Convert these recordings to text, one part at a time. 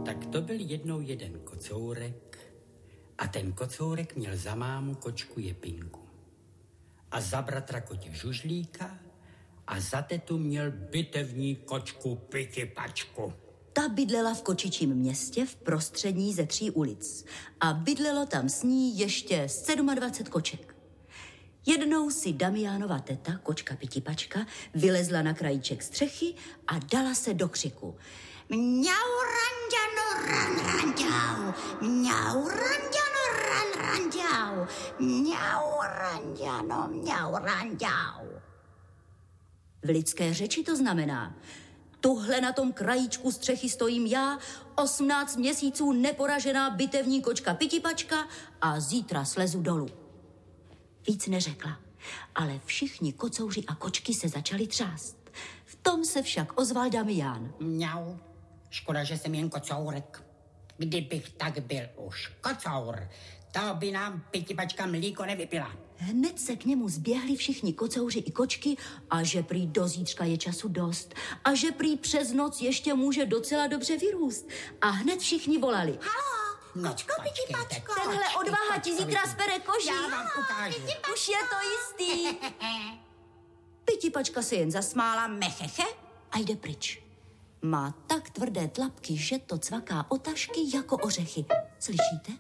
tak to byl jednou jeden kocourek a ten kocourek měl za mámu kočku Jepinku a za bratra kotě Žužlíka a za tetu měl bitevní kočku Pitipačku. Ta bydlela v kočičím městě v prostřední ze 3 ulic a bydlelo tam s ní ještě 27 koček. Jednou si Damiánova teta, kočka Pitipačka, vylezla na krajíček střechy a dala se do křiku. Mňau, ranďano, ran, ranďau, mňau, ranďano, ran, ranďau, mňau, ranďano, mňau, ranďau. V lidské řeči to znamená: tuhle na tom krajíčku střechy stojím já, 18 měsíců neporažená bitevní kočka Pitipačka a zítra slezu dolů. Víc neřekla, ale všichni kocouři a kočky se začali třást. V tom se však ozval Damián. Mňau, škoda, že jsem jen kocourek. Kdybych tak byl už kocour, to by nám Pitipačka mlíko nevypila. Hned se k němu zběhli všichni kocouři i kočky a že prý do zítřka je času dost a že prý přes noc ještě může docela dobře vyrůst. A hned všichni volali. Halo, kočko Pitipačko. Tenhle odvaha ti zítra spere koži. Já vám ukážu. Už je to jistý. Pitipačka se jen zasmála mecheche a jde pryč. Má tak tvrdé tlapky, že to cvaká o tašky jako ořechy. Slyšíte?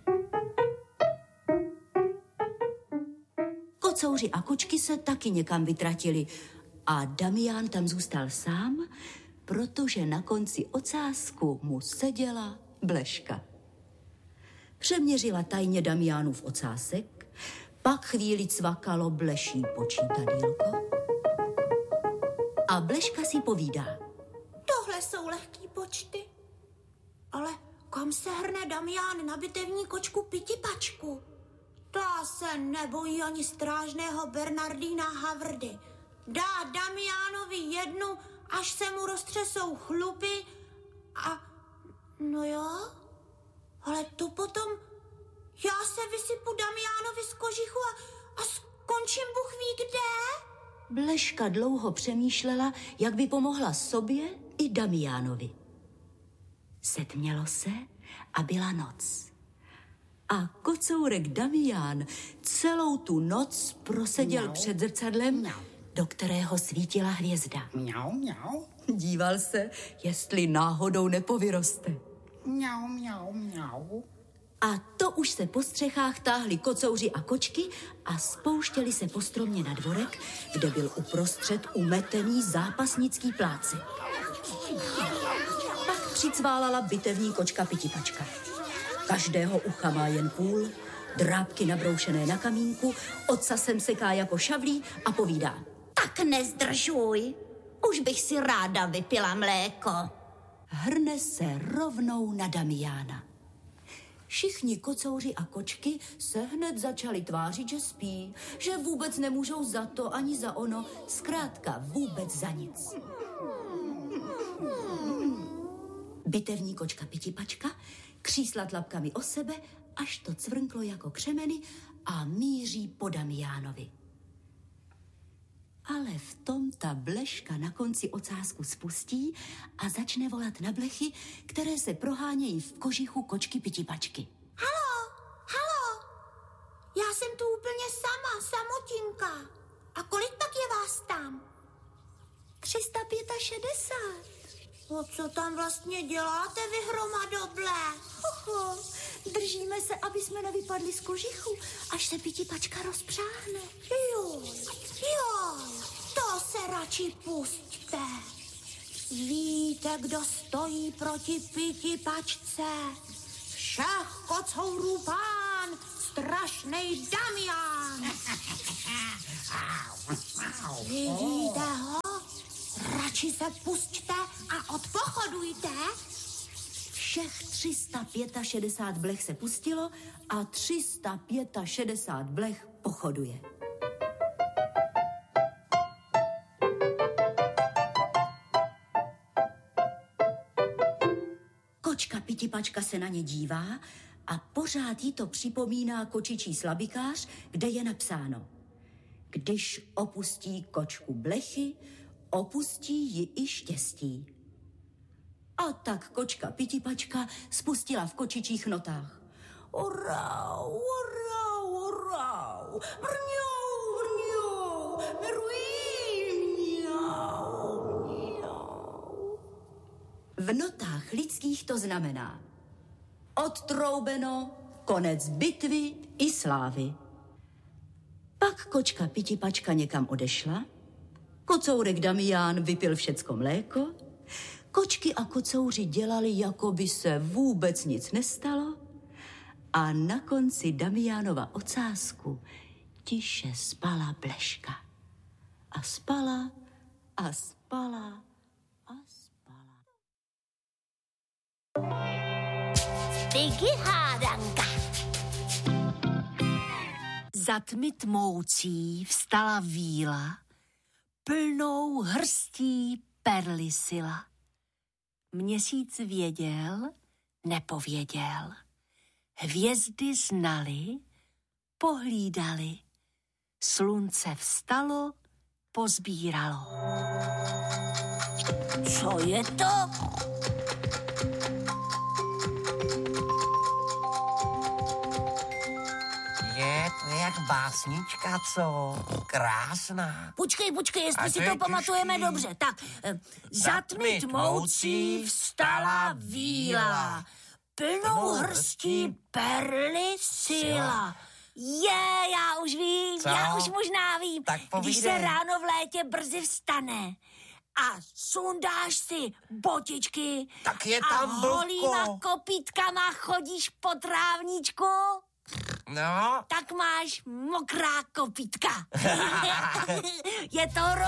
Kocouři a kočky se taky někam vytratili a Damián tam zůstal sám, protože na konci ocásku mu seděla Bleška. Přeměřila tajně Damiánův ocásek, pak chvíli cvakalo Bleší počítadýlko a Bleška si povídá. Tohle jsou lehký počty. Ale kam se hrne Damián na bitevní kočku Pitipačku? Ta se nebojí ani strážného Bernardína Havrdy. Dá Damiánovi jednu, až se mu roztřesou chlupy a... No jo, ale to potom... Já se vysypu Damiánovi z kožichu a skončím Bůh ví kde. Bleška dlouho přemýšlela, jak by pomohla sobě i Damiánovi. Setmělo se a byla noc. A kocourek Damián celou tu noc proseděl před zrcadlem, do kterého svítila hvězda. Mňau, mňau. Díval se, jestli náhodou nepovyroste. Mňau, mňau, mňau. A to už se po střechách táhli kocouři a kočky a spouštěli se po stromě na dvorek, kde byl uprostřed umetený zápasnický plácek. Pak přicválala bitevní kočka Pitipačka. Každého ucha má jen půl, drápky nabroušené na kamínku, ocasem seká jako šavlí a povídá. Tak nezdržuj, už bych si ráda vypila mléko. Hrne se rovnou na Damiána. Všichni kocouři a kočky se hned začali tvářit, že spí, že vůbec nemůžou za to ani za ono, zkrátka vůbec za nic. Bitevní kočka Pitipačka křísla tlapkami o sebe, až to cvrnklo jako křemeny a míří po Damiánovi. Ale v tom ta Bleška na konci ocásku spustí a začne volat na blechy, které se prohánějí v kožichu kočky Pitipačky. Halo, já jsem tu úplně sama, samotinka. A kolik pak je vás tam? 365. No co tam vlastně děláte vy hromadoble? Držíme se, aby jsme nevypadli z kožichu, až se Pitipačka rozpřáhne. Jo, to se radši pusťte. Víte, kdo stojí proti Pitipačce? Všech kocourů pán, strašnej Damián. Vidíte ho? Radši se pusťte a odpochodujte. Všech 365 blech se pustilo a 365 blech pochoduje. Kočka Pitipačka se na ně dívá a pořád jí to připomíná kočičí slabikář, kde je napsáno: když opustí kočku blechy, opustí ji i štěstí. A tak kočka Pitipačka spustila v kočičích notách. Orau, orau, orau, vrňou, vrňou, merují, mňau, mňau. V notách lidských to znamená odtroubeno, konec bitvy i slávy. Pak kočka Pitipačka někam odešla, kocourek Damián vypil všecko mléko, kočky a kocouři dělali, jako by se vůbec nic nestalo a na konci Damiánova ocásku tiše spala Bleška. A spala a spala a spala. Piggy hádanka. Za tmy tmoucí vstala víla, plnou hrstí perly sila. Měsíc věděl, nepověděl. Hvězdy znali, pohlídali. Slunce vstalo, pozbíralo. Co je to? To je jak básnička, co? Krásná. Počkej, jestli A si to to je pamatujeme těžký. dobře. Tak, za tmy tmoucí vstala víla, plnou hrstí perly sila. Já už vím, Co? já už možná vím. Tak Když se povídej. ráno v létě brzy vstane a sundáš si botičky Tak je a tam blbko. holýma kopítkama chodíš po trávníčku, No, tak máš mokrá kopítka. Je to